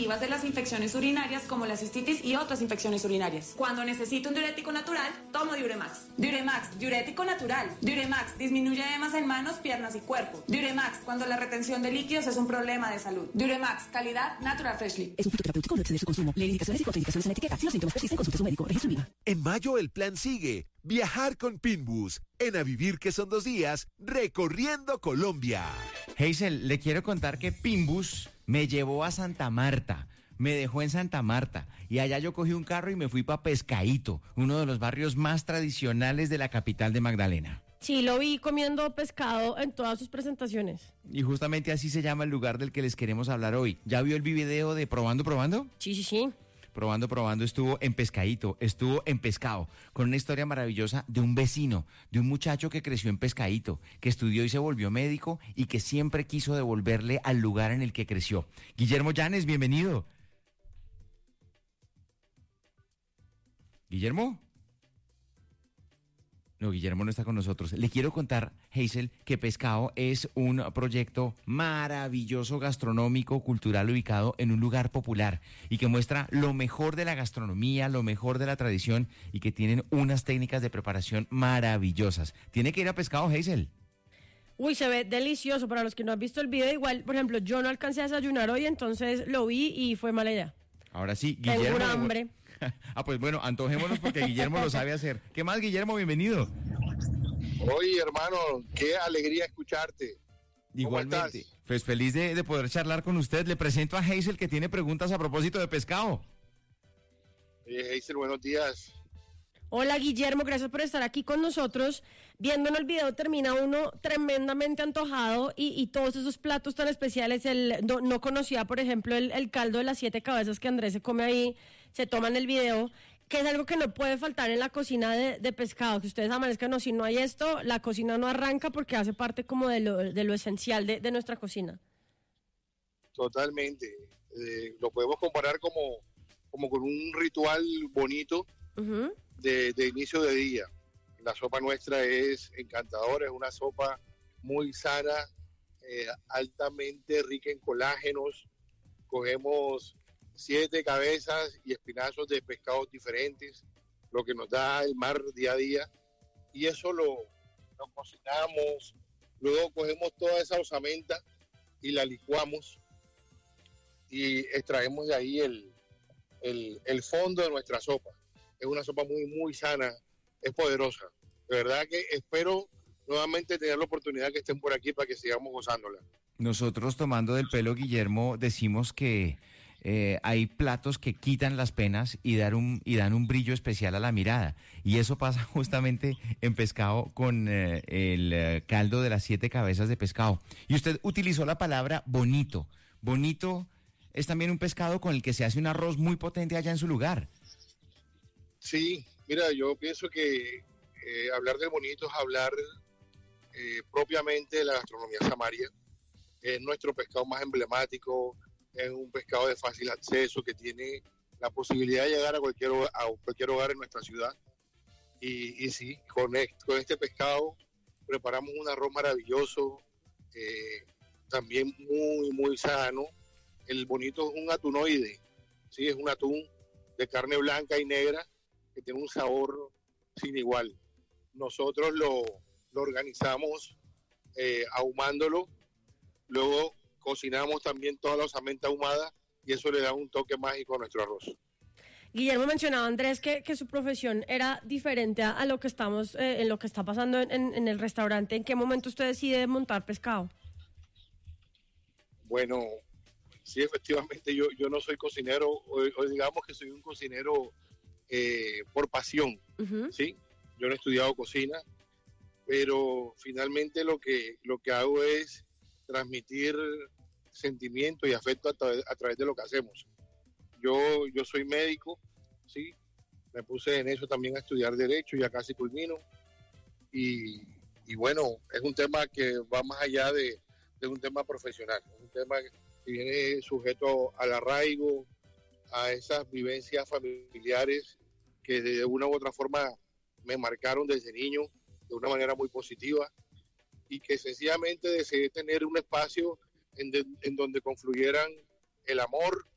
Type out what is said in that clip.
causativas de las infecciones urinarias como la cistitis y otras infecciones urinarias. Cuando necesito un diurético natural, tomo Diuremax. Diuremax, diurético natural. Diuremax disminuye edemas en manos, piernas y cuerpo. Diuremax, cuando la retención de líquidos es un problema de salud. Diuremax, calidad Natural Freshly. Es un fitoterapéutico, no exceder su consumo. Lee indicaciones y contraindicaciones en la etiqueta. Si los síntomas persisten, consulte a su médico. Registro INVIMA. En mayo el plan sigue. Viajar con Pinbus. En A Vivir, que son 2 días, recorriendo Colombia. Hazel, le quiero contar que Pinbus me llevó a Santa Marta. Me dejó en Santa Marta y allá yo cogí un carro y me fui para Pescadito, uno de los barrios más tradicionales de la capital de Magdalena. Sí, lo vi comiendo pescado en todas sus presentaciones. Y justamente así se llama el lugar del que les queremos hablar hoy. ¿Ya vio el video de Probando? Sí. Probando, estuvo en Pescadito, estuvo en Pescado, con una historia maravillosa de un vecino, de un muchacho que creció en Pescadito, que estudió y se volvió médico y que siempre quiso devolverle al lugar en el que creció. Guillermo Llanes, bienvenido. ¿Guillermo? No, Guillermo no está con nosotros. Le quiero contar, Hazel, que Pescado es un proyecto maravilloso gastronómico, cultural, ubicado en un lugar popular y que muestra lo mejor de la gastronomía, lo mejor de la tradición y que tienen unas técnicas de preparación maravillosas. ¿Tiene que ir a Pescado, Hazel? Uy, se ve delicioso. Para los que no han visto el video, igual, por ejemplo, yo no alcancé a desayunar hoy, entonces lo vi y fue mala idea. Ahora sí, Guillermo. Tengo un hambre. Pues bueno, antojémonos porque Guillermo lo sabe hacer. ¿Qué más, Guillermo? Bienvenido. Oye, hermano, qué alegría escucharte. Igualmente. Pues feliz de poder charlar con usted. Le presento a Hazel, que tiene preguntas a propósito de Pescado. Hazel, buenos días. Hola, Guillermo, gracias por estar aquí con nosotros. Viéndonos el video termina uno tremendamente antojado y todos esos platos tan especiales. No conocía, por ejemplo, el caldo de las 7 cabezas que Andrés se come ahí, se toma en el video, que es algo que no puede faltar en la cocina de Pescado, que ustedes amanezcan, no, si no hay esto, la cocina no arranca porque hace parte como de lo esencial de nuestra cocina. Totalmente. Lo podemos comparar como con un ritual bonito. Uh-huh. De inicio de día. La sopa nuestra es encantadora, es una sopa muy sana, altamente rica en colágenos. Cogemos 7 cabezas y espinazos de pescados diferentes, lo que nos da el mar día a día, y eso lo cocinamos. Luego cogemos toda esa osamenta y la licuamos y extraemos de ahí el fondo de nuestra sopa. Es una sopa muy, muy sana, es poderosa. De verdad que espero nuevamente tener la oportunidad que estén por aquí para que sigamos gozándola. Nosotros, tomando del pelo, Guillermo, decimos que hay platos que quitan las penas y dan un brillo especial a la mirada. Y eso pasa justamente en Pescado con el caldo de las 7 cabezas de pescado. Y usted utilizó la palabra bonito. Bonito es también un pescado con el que se hace un arroz muy potente allá en su lugar. Sí, mira, yo pienso que hablar del bonito es hablar propiamente de la gastronomía samaria. Es nuestro pescado más emblemático, es un pescado de fácil acceso que tiene la posibilidad de llegar a cualquier hogar en nuestra ciudad. Y sí, con este pescado preparamos un arroz maravilloso, también muy, muy sano. El bonito es un atunoide, sí, es un atún de carne blanca y negra, que tiene un sabor sin igual. Nosotros lo organizamos ahumándolo, luego cocinamos también toda la osamenta ahumada y eso le da un toque mágico a nuestro arroz. Guillermo, mencionaba Andrés que su profesión era diferente a lo que estamos en lo que está pasando en el restaurante. ¿En qué momento usted decide montar Pescado? Bueno, sí, efectivamente yo no soy cocinero, o digamos que soy un cocinero por pasión. Uh-huh. ¿Sí? Yo no he estudiado cocina, pero finalmente lo que hago es transmitir sentimiento y afecto a través de lo que hacemos. Yo soy médico, ¿sí? Me puse en eso también a estudiar Derecho, ya casi culmino, y bueno, es un tema que va más allá de un tema profesional, es un tema que viene sujeto al arraigo, a esas vivencias familiares que de una u otra forma me marcaron desde niño de una manera muy positiva y que sencillamente deseé tener un espacio en donde confluyeran el amor,